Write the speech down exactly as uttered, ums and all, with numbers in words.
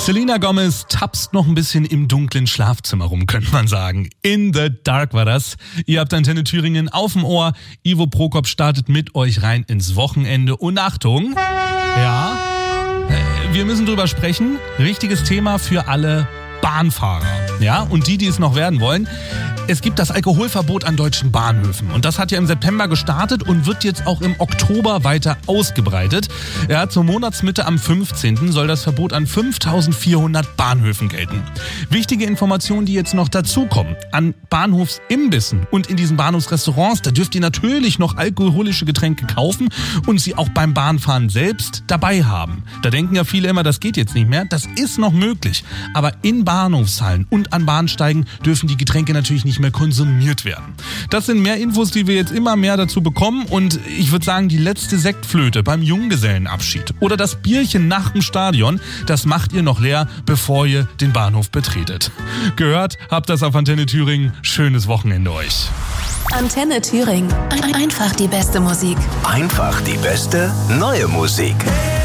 Selena Gomez tapst noch ein bisschen im dunklen Schlafzimmer rum, könnte man sagen. In the Dark war das. Ihr habt Antenne Thüringen auf dem Ohr. Ivo Prokop startet mit euch rein ins Wochenende. Und Achtung, ja, wir müssen drüber sprechen. Richtiges Thema für alle Bahnfahrer. Ja, und die, die es noch werden wollen. Es gibt das Alkoholverbot an deutschen Bahnhöfen. Und das hat ja im September gestartet und wird jetzt auch im Oktober weiter ausgebreitet. Ja, zur Monatsmitte am fünfzehnten soll das Verbot an fünftausendvierhundert Bahnhöfen gelten. Wichtige Informationen, die jetzt noch dazukommen. An Bahnhofsimbissen und in diesen Bahnhofsrestaurants, da dürft ihr natürlich noch alkoholische Getränke kaufen und sie auch beim Bahnfahren selbst dabei haben. Da denken ja viele immer, das geht jetzt nicht mehr. Das ist noch möglich. Aber in Bahnhofshallen und an Bahnsteigen dürfen die Getränke natürlich nicht mehr konsumiert werden. Das sind mehr Infos, die wir jetzt immer mehr dazu bekommen, und ich würde sagen, die letzte Sektflöte beim Junggesellenabschied oder das Bierchen nach dem Stadion, das macht ihr noch leer, bevor ihr den Bahnhof betretet. Gehört habt das auf Antenne Thüringen. Schönes Wochenende euch. Antenne Thüringen. Einfach die beste Musik. Einfach die beste neue Musik.